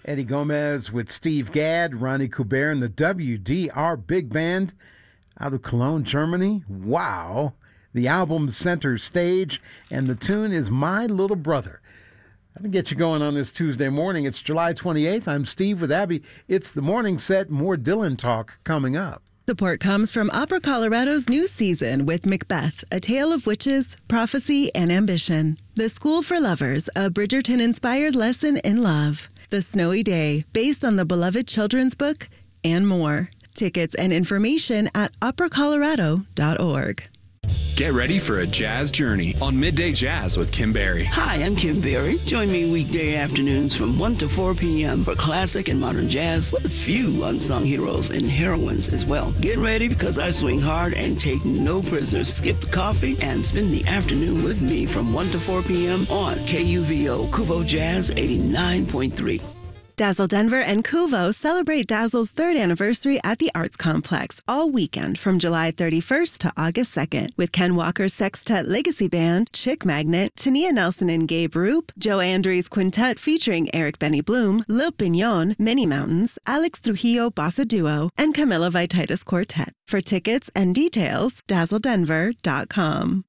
Eddie Gomez with Steve Gadd, Ronnie Kubert, and the WDR Big Band out of Cologne, Germany. Wow. The album's center stage, and the tune is My Little Brother. I'm going to get you going on this Tuesday morning. It's July 28th. I'm Steve with Abby. It's the morning set. More Dylan talk coming up. Support comes from Opera Colorado's new season with Macbeth, A Tale of Witches, Prophecy, and Ambition. The School for Lovers, a Bridgerton-inspired lesson in love. The Snowy Day, based on the beloved children's book, and more. Tickets and information at operacolorado.org. Get ready for a jazz journey on Midday Jazz with Kim Berry. Hi, I'm Kim Berry. Join me weekday afternoons from 1 to 4 p.m. for classic and modern jazz with a few unsung heroes and heroines as well. Get ready because I swing hard and take no prisoners. Skip the coffee and spend the afternoon with me from 1 to 4 p.m. on KUVO Kuvo Jazz 89.3. Dazzle Denver and Kuvo celebrate Dazzle's 3rd anniversary at the Arts Complex all weekend from July 31st to August 2nd with Ken Walker's Sextet Legacy Band, Chick Magnet, Tania Nelson and Gabe Roop, Joe Andrews Quintet featuring Eric Benny Bloom, Lil Pignon, Mini Mountains, Alex Trujillo Bossa Duo, and Camila Vititis Quartet. For tickets and details, dazzledenver.com.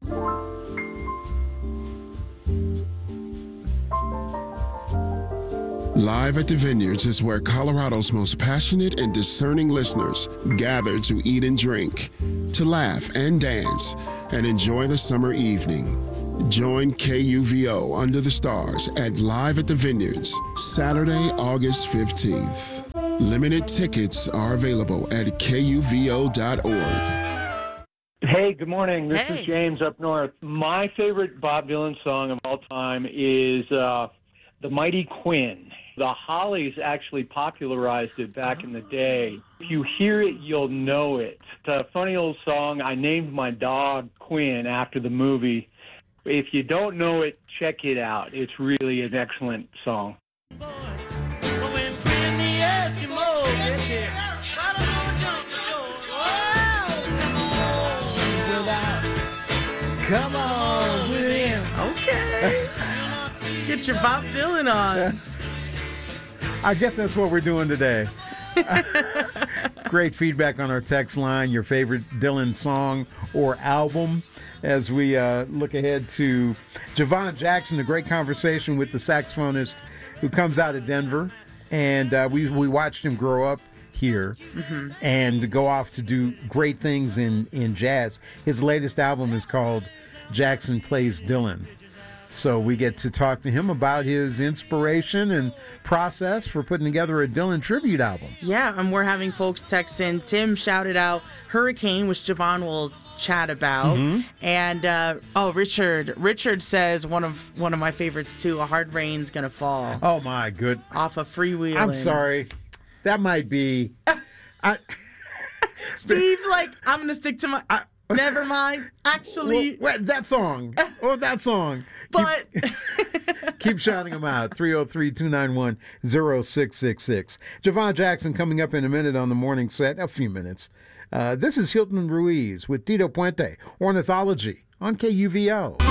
Live at the Vineyards is where Colorado's most passionate and discerning listeners gather to eat and drink, to laugh and dance, and enjoy the summer evening. Join KUVO Under the Stars at Live at the Vineyards, Saturday, August 15th. Limited tickets are available at KUVO.org. Hey, good morning. This is James up north. My favorite Bob Dylan song of all time is The Mighty Quinn. The Hollies actually popularized it back in the day. If you hear it, you'll know it. It's a funny old song. I named my dog Quinn after the movie. If you don't know it, check it out. It's really an excellent song. Come on with him. Okay. Get your Bob Dylan on. I guess that's what we're doing today. Great feedback on our text line, your favorite Dylan song or album, as we look ahead to Javon Jackson, a great conversation with the saxophonist who comes out of Denver. And we watched him grow up here and go off to do great things in jazz. His latest album is called Jackson Plays Dylan. So we get to talk to him about his inspiration and process for putting together a Dylan tribute album. Yeah, and we're having folks text in. Tim shouted out Hurricane, which Javon will chat about. And Richard says one of my favorites too, A Hard Rain's Gonna Fall. Oh my good. Off of Freewheeling. I'm sorry. That might be Steve, I'm gonna stick to my never mind. Actually, that song. Oh, that song. But keep shouting them out. 303-291-0666. Javon Jackson coming up in a minute on the morning set. A few minutes. This is Hilton Ruiz with Tito Puente, Ornithology on KUVO.